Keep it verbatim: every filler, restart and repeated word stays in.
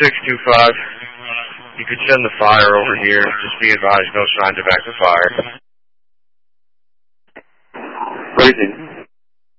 six two five. You could send the fire over here. Just be advised, no signs of active fire. Raising.